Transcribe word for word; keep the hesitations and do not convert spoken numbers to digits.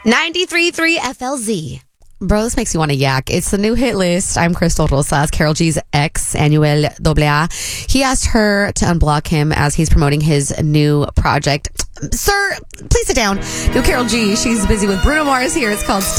ninety-three point three F L Z. Bro, this makes you want to yak. It's the new hit list. I'm Crystal Rosas, Karol G's ex, Anuel A A. He asked her to unblock him as he's promoting his new project. Sir, please sit down. New Karol G. She's busy with Bruno Mars here. It's called